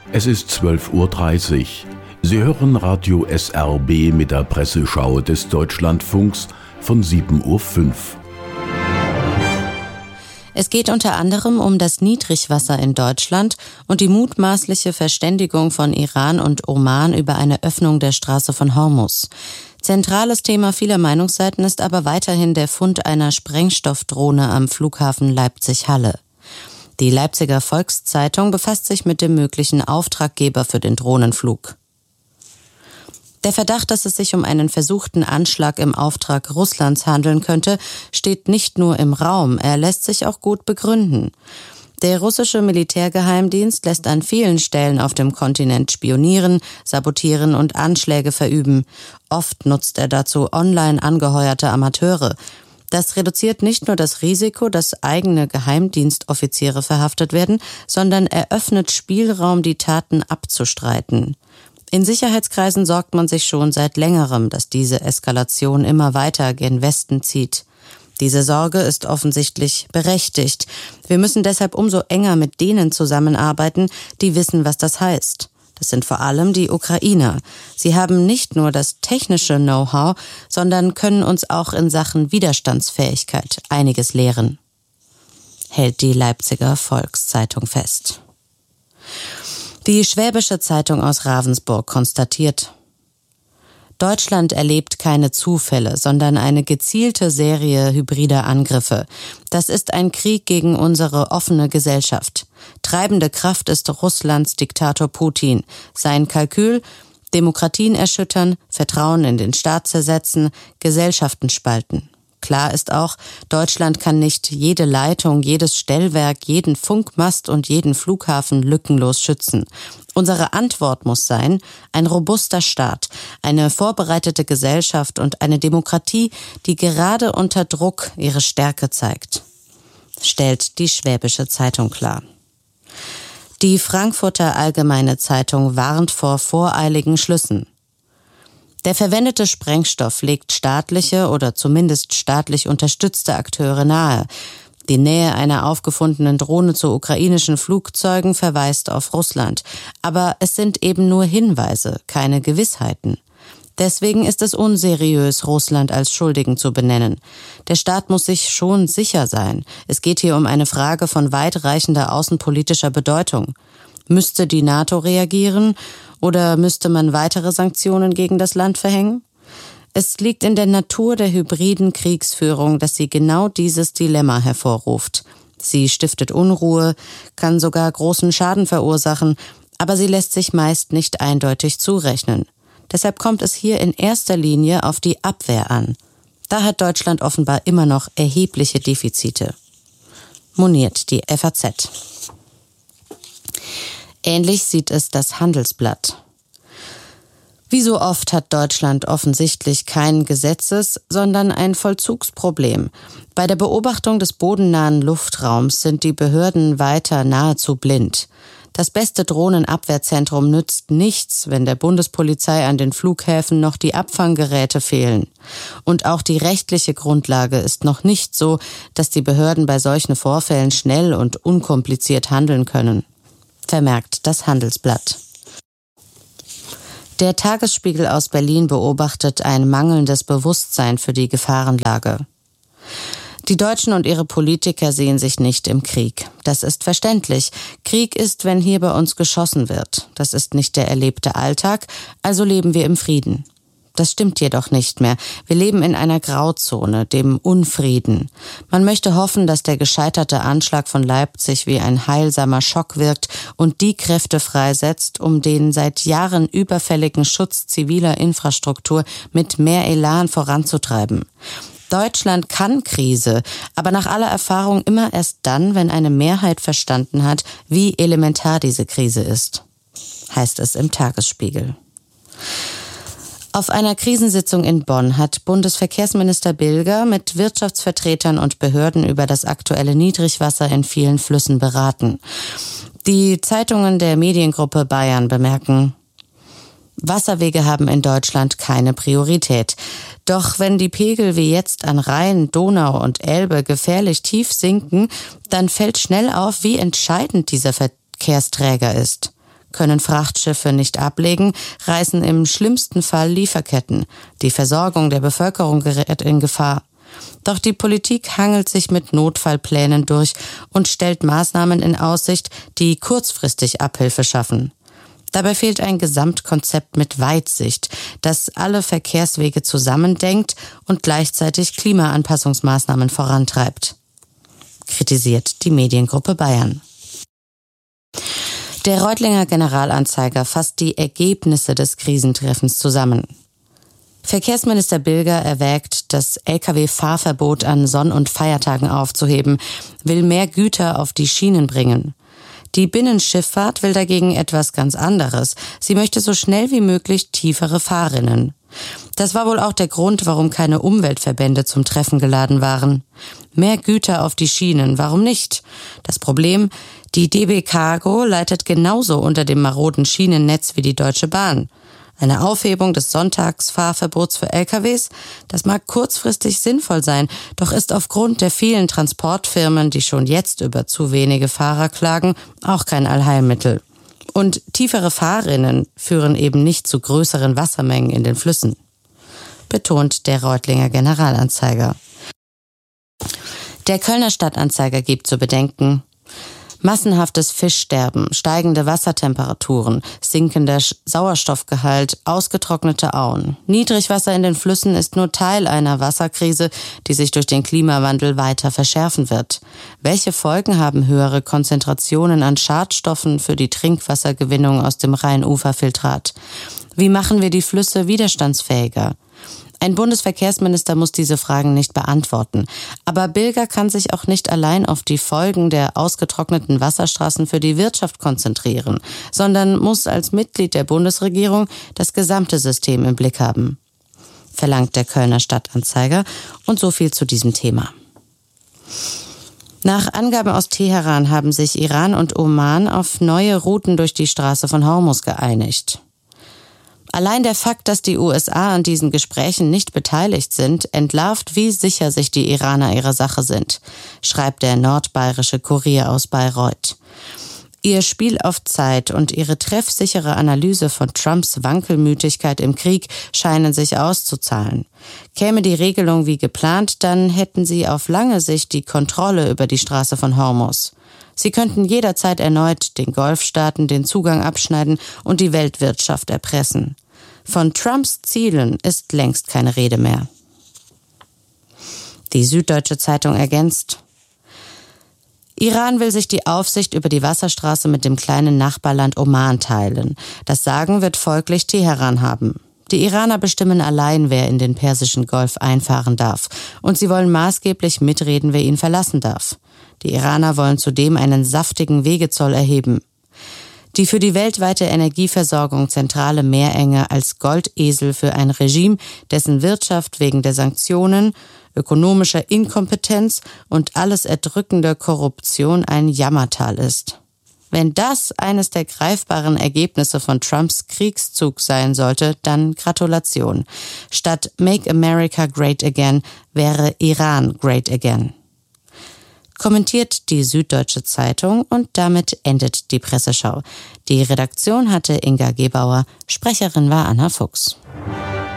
Es ist 12:30 Uhr. Sie hören Radio SRB mit der Presseschau des Deutschlandfunks von 7:05 Uhr. Es geht unter anderem um das Niedrigwasser in Deutschland und die mutmaßliche Verständigung von Iran und Oman über eine Öffnung der Straße von Hormuz. Zentrales Thema vieler Meinungsseiten ist aber weiterhin der Fund einer Sprengstoffdrohne am Flughafen Leipzig-Halle. Die Leipziger Volkszeitung befasst sich mit dem möglichen Auftraggeber für den Drohnenflug. Der Verdacht, dass es sich um einen versuchten Anschlag im Auftrag Russlands handeln könnte, steht nicht nur im Raum, er lässt sich auch gut begründen. Der russische Militärgeheimdienst lässt an vielen Stellen auf dem Kontinent spionieren, sabotieren und Anschläge verüben. Oft nutzt er dazu online angeheuerte Amateure. Das reduziert nicht nur das Risiko, dass eigene Geheimdienstoffiziere verhaftet werden, sondern eröffnet Spielraum, die Taten abzustreiten. In Sicherheitskreisen sorgt man sich schon seit längerem, dass diese Eskalation immer weiter gen Westen zieht. Diese Sorge ist offensichtlich berechtigt. Wir müssen deshalb umso enger mit denen zusammenarbeiten, die wissen, was das heißt. Das sind vor allem die Ukrainer. Sie haben nicht nur das technische Know-how, sondern können uns auch in Sachen Widerstandsfähigkeit einiges lehren, hält die Leipziger Volkszeitung fest. Die Schwäbische Zeitung aus Ravensburg konstatiert: Deutschland erlebt keine Zufälle, sondern eine gezielte Serie hybrider Angriffe. Das ist ein Krieg gegen unsere offene Gesellschaft. Treibende Kraft ist Russlands Diktator Putin. Sein Kalkül: Demokratien erschüttern, Vertrauen in den Staat zersetzen, Gesellschaften spalten. Klar ist auch, Deutschland kann nicht jede Leitung, jedes Stellwerk, jeden Funkmast und jeden Flughafen lückenlos schützen. Unsere Antwort muss sein, ein robuster Staat, eine vorbereitete Gesellschaft und eine Demokratie, die gerade unter Druck ihre Stärke zeigt, stellt die Schwäbische Zeitung klar. Die Frankfurter Allgemeine Zeitung warnt vor voreiligen Schlüssen. Der verwendete Sprengstoff legt staatliche oder zumindest staatlich unterstützte Akteure nahe. Die Nähe einer aufgefundenen Drohne zu ukrainischen Flugzeugen verweist auf Russland. Aber es sind eben nur Hinweise, keine Gewissheiten. Deswegen ist es unseriös, Russland als Schuldigen zu benennen. Der Staat muss sich schon sicher sein. Es geht hier um eine Frage von weitreichender außenpolitischer Bedeutung. Müsste die NATO reagieren oder müsste man weitere Sanktionen gegen das Land verhängen? Es liegt in der Natur der hybriden Kriegsführung, dass sie genau dieses Dilemma hervorruft. Sie stiftet Unruhe, kann sogar großen Schaden verursachen, aber sie lässt sich meist nicht eindeutig zurechnen. Deshalb kommt es hier in erster Linie auf die Abwehr an. Da hat Deutschland offenbar immer noch erhebliche Defizite, moniert die FAZ. Ähnlich sieht es das Handelsblatt. Wie so oft hat Deutschland offensichtlich kein Gesetzes-, sondern ein Vollzugsproblem. Bei der Beobachtung des bodennahen Luftraums sind die Behörden weiter nahezu blind. Das beste Drohnenabwehrzentrum nützt nichts, wenn der Bundespolizei an den Flughäfen noch die Abfanggeräte fehlen. Und auch die rechtliche Grundlage ist noch nicht so, dass die Behörden bei solchen Vorfällen schnell und unkompliziert handeln können, vermerkt das Handelsblatt. Der Tagesspiegel aus Berlin beobachtet ein mangelndes Bewusstsein für die Gefahrenlage. Die Deutschen und ihre Politiker sehen sich nicht im Krieg. Das ist verständlich. Krieg ist, wenn hier bei uns geschossen wird. Das ist nicht der erlebte Alltag, also leben wir im Frieden. Das stimmt jedoch nicht mehr. Wir leben in einer Grauzone, dem Unfrieden. Man möchte hoffen, dass der gescheiterte Anschlag von Leipzig wie ein heilsamer Schock wirkt und die Kräfte freisetzt, um den seit Jahren überfälligen Schutz ziviler Infrastruktur mit mehr Elan voranzutreiben. Deutschland kann Krise, aber nach aller Erfahrung immer erst dann, wenn eine Mehrheit verstanden hat, wie elementar diese Krise ist, heißt es im Tagesspiegel. Auf einer Krisensitzung in Bonn hat Bundesverkehrsminister Bilger mit Wirtschaftsvertretern und Behörden über das aktuelle Niedrigwasser in vielen Flüssen beraten. Die Zeitungen der Mediengruppe Bayern bemerken: Wasserwege haben in Deutschland keine Priorität. Doch wenn die Pegel wie jetzt an Rhein, Donau und Elbe gefährlich tief sinken, dann fällt schnell auf, wie entscheidend dieser Verkehrsträger ist. können Frachtschiffe nicht ablegen, reißen im schlimmsten Fall Lieferketten. Die Versorgung der Bevölkerung gerät in Gefahr. Doch die Politik hangelt sich mit Notfallplänen durch und stellt Maßnahmen in Aussicht, die kurzfristig Abhilfe schaffen. Dabei fehlt ein Gesamtkonzept mit Weitsicht, das alle Verkehrswege zusammendenkt und gleichzeitig Klimaanpassungsmaßnahmen vorantreibt, kritisiert die Mediengruppe Bayern. Der Reutlinger Generalanzeiger fasst die Ergebnisse des Krisentreffens zusammen. Verkehrsminister Bilger erwägt, das Lkw-Fahrverbot an Sonn- und Feiertagen aufzuheben, will mehr Güter auf die Schienen bringen. Die Binnenschifffahrt will dagegen etwas ganz anderes. Sie möchte so schnell wie möglich tiefere Fahrrinnen. Das war wohl auch der Grund, warum keine Umweltverbände zum Treffen geladen waren. Mehr Güter auf die Schienen, warum nicht? Das Problem, die DB Cargo leidet genauso unter dem maroden Schienennetz wie die Deutsche Bahn. Eine Aufhebung des Sonntagsfahrverbots für LKWs, das mag kurzfristig sinnvoll sein, doch ist aufgrund der vielen Transportfirmen, die schon jetzt über zu wenige Fahrer klagen, auch kein Allheilmittel. Und tiefere Fahrrinnen führen eben nicht zu größeren Wassermengen in den Flüssen, betont der Reutlinger Generalanzeiger. Der Kölner Stadtanzeiger gibt zu bedenken: massenhaftes Fischsterben, steigende Wassertemperaturen, sinkender Sauerstoffgehalt, ausgetrocknete Auen. Niedrigwasser in den Flüssen ist nur Teil einer Wasserkrise, die sich durch den Klimawandel weiter verschärfen wird. Welche Folgen haben höhere Konzentrationen an Schadstoffen für die Trinkwassergewinnung aus dem Rhein-Ufer-Filtrat? Wie machen wir die Flüsse widerstandsfähiger? Ein Bundesverkehrsminister muss diese Fragen nicht beantworten. Aber Bilger kann sich auch nicht allein auf die Folgen der ausgetrockneten Wasserstraßen für die Wirtschaft konzentrieren, sondern muss als Mitglied der Bundesregierung das gesamte System im Blick haben, verlangt der Kölner Stadtanzeiger. Und so viel zu diesem Thema. Nach Angaben aus Teheran haben sich Iran und Oman auf neue Routen durch die Straße von Hormuz geeinigt. Allein der Fakt, dass die USA an diesen Gesprächen nicht beteiligt sind, entlarvt, wie sicher sich die Iraner ihrer Sache sind, schreibt der nordbayerische Kurier aus Bayreuth. Ihr Spiel auf Zeit und ihre treffsichere Analyse von Trumps Wankelmütigkeit im Krieg scheinen sich auszuzahlen. Käme die Regelung wie geplant, dann hätten sie auf lange Sicht die Kontrolle über die Straße von Hormuz. Sie könnten jederzeit erneut den Golfstaaten den Zugang abschneiden und die Weltwirtschaft erpressen. Von Trumps Zielen ist längst keine Rede mehr. Die Süddeutsche Zeitung ergänzt: Iran will sich die Aufsicht über die Wasserstraße mit dem kleinen Nachbarland Oman teilen. Das Sagen wird folglich Teheran haben. Die Iraner bestimmen allein, wer in den Persischen Golf einfahren darf. Und sie wollen maßgeblich mitreden, wer ihn verlassen darf. Die Iraner wollen zudem einen saftigen Wegezoll erheben. Die für die weltweite Energieversorgung zentrale Meerenge als Goldesel für ein Regime, dessen Wirtschaft wegen der Sanktionen, ökonomischer Inkompetenz und alles erdrückender Korruption ein Jammertal ist. Wenn das eines der greifbaren Ergebnisse von Trumps Kriegszug sein sollte, dann Gratulation. Statt Make America Great Again wäre Iran Great Again. Kommentiert die Süddeutsche Zeitung und damit endet die Presseschau. Die Redaktion hatte Inga Gebauer, Sprecherin war Anna Fuchs.